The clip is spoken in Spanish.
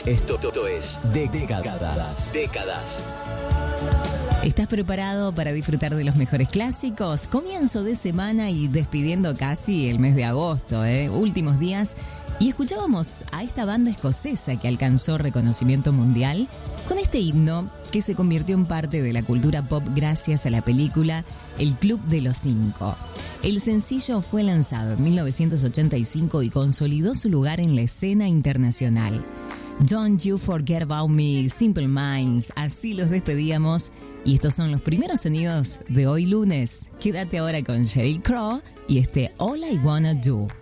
Esto es Décadas. ¿Estás preparado para disfrutar de los mejores clásicos? Comienzo de semana y despidiendo casi el mes de agosto, últimos días. Y escuchábamos a esta banda escocesa que alcanzó reconocimiento mundial con este himno que se convirtió en parte de la cultura pop gracias a la película El Club de los Cinco. El sencillo fue lanzado en 1985 y consolidó su lugar en la escena internacional. Don't You Forget About Me, Simple Minds, así los despedíamos. Y estos son los primeros sonidos de hoy lunes. Quédate ahora con Sheryl Crow y All I Wanna Do.